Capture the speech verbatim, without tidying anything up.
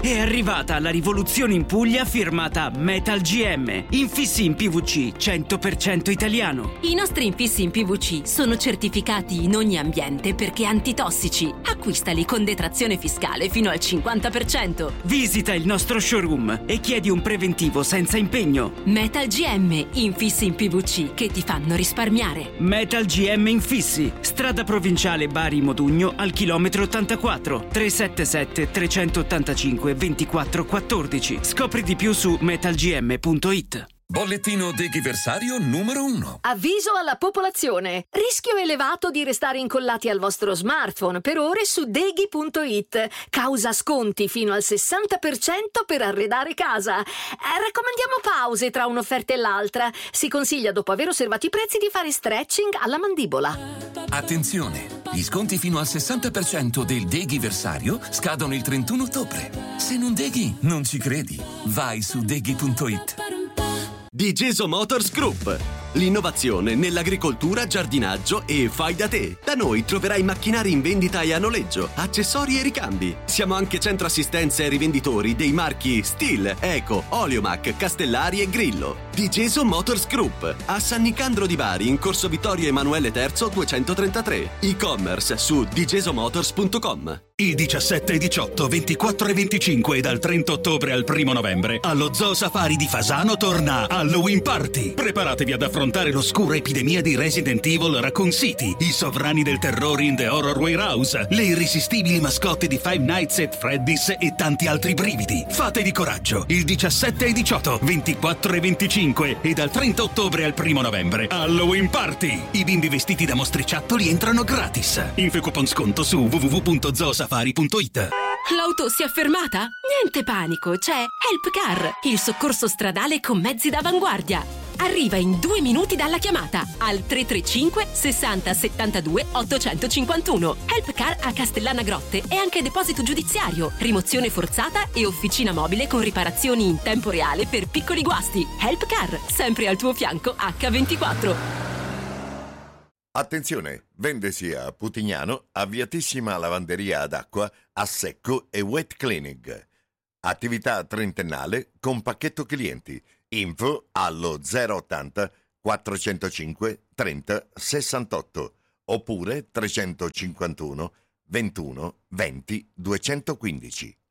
È arrivata la rivoluzione in Puglia firmata Metal G M. Infissi in P V C cento per cento italiano. I nostri infissi in P V C sono certificati in ogni ambiente perché antitossici. Acquistali con detrazione fiscale fino al cinquanta per cento. Visita il nostro showroom e chiedi un preventivo senza impegno. Metal G M, infissi in P V C che ti fanno risparmiare. Metal G M Infissi, strada provinciale Bari Modugno al chilometro ottantaquattro, tre sette sette tre otto cinque ventiquattro quattordici. Scopri di più su metal g m punto i t. Bollettino deghiversario numero uno. Avviso alla popolazione. Rischio elevato di restare incollati al vostro smartphone per ore su deghi punto i t. Causa sconti fino al sessanta per cento per arredare casa. Eh, raccomandiamo pause tra un'offerta e l'altra. Si consiglia, dopo aver osservato i prezzi, di fare stretching alla mandibola. Attenzione! Gli sconti fino al sessanta per cento del deghiversario scadono il trentuno ottobre. Se non deghi, non ci credi. Vai su deghi punto i t. Digeso Motors Group. L'innovazione nell'agricoltura, giardinaggio e fai da te. Da noi troverai macchinari in vendita e a noleggio, accessori e ricambi. Siamo anche centro assistenza e rivenditori dei marchi Stihl, Eco, Oleomac, Castellari e Grillo. Digeso Motors Group, a San Nicandro di Bari, in corso Vittorio Emanuele terzo duecentotrentatré. E-commerce su digeso motors punto com. Il diciassette, diciotto, ventiquattro e venticinque e dal trenta ottobre al primo novembre allo Zoo Safari di Fasano torna Halloween Party. Preparatevi ad affrontare l'oscura epidemia di Resident Evil Raccoon City, i sovrani del terrore in The Horror Warehouse, le irresistibili mascotte di Five Nights at Freddy's e tanti altri brividi. Fatevi coraggio. Il diciassette e diciotto, ventiquattro e venticinque e dal trenta ottobre al primo novembre Halloween Party. I bimbi vestiti da mostriciattoli entrano gratis. Info e coupon sconto su w w w punto zoosafari punto i t. L'auto si è fermata? Niente panico, c'è Help Car, il soccorso stradale con mezzi d'avanguardia. Arriva in due minuti dalla chiamata al tre tre cinque sessanta settantadue ottocentocinquantuno. Help Car a Castellana Grotte è anche deposito giudiziario, rimozione forzata e officina mobile con riparazioni in tempo reale per piccoli guasti. Help Car, sempre al tuo fianco acca ventiquattro. Attenzione, vendesi a Putignano avviatissima lavanderia ad acqua, a secco e wet cleaning. Attività trentennale con pacchetto clienti. Info allo zero ottanta quattrocentocinque trenta sessantotto oppure trecentocinquantuno ventuno venti duecentoquindici.